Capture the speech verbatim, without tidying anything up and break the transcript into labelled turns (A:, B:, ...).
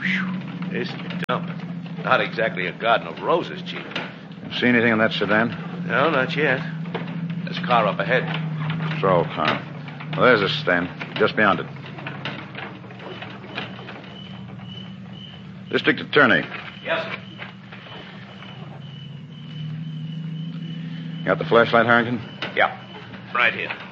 A: Whew. This dump. Not exactly a garden of roses, Chief.
B: See anything in that sedan?
A: No, not yet. There's a car up ahead.
B: Patrol car. Well, there's a stand. Just beyond it. District Attorney.
A: Yes, sir.
B: Got the flashlight, Harrington?
A: Yeah. Right here.